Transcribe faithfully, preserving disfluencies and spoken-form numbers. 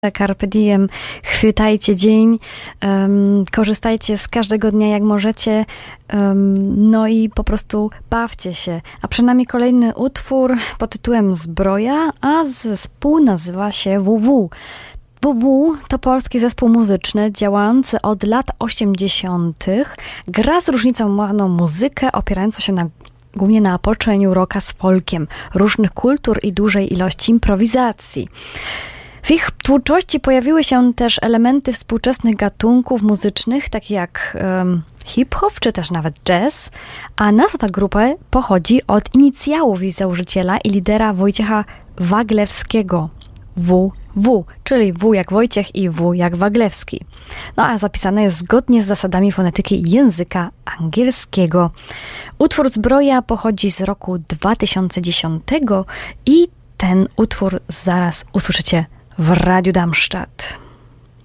Carpe diem, chwytajcie dzień, um, korzystajcie z każdego dnia jak możecie, um, no i po prostu bawcie się. A przed nami kolejny utwór pod tytułem Zbroja, a zespół nazywa się W W. W W to polski zespół muzyczny działający od lat osiemdziesiątych. Gra z różnicowaną muzykę opierającą się na głównie na połączeniu rocka z folkiem, różnych kultur i dużej ilości improwizacji. W ich twórczości pojawiły się też elementy współczesnych gatunków muzycznych, takie jak um, hip-hop, czy też nawet jazz, a nazwa grupy pochodzi od inicjałów jej założyciela i lidera Wojciecha Waglewskiego, W W, czyli W jak Wojciech i W jak Waglewski. No a zapisane jest zgodnie z zasadami fonetyki języka angielskiego. Utwór Zbroja pochodzi z roku dwa tysiące dziesiątego i ten utwór zaraz usłyszycie w Radiu Darmstadt.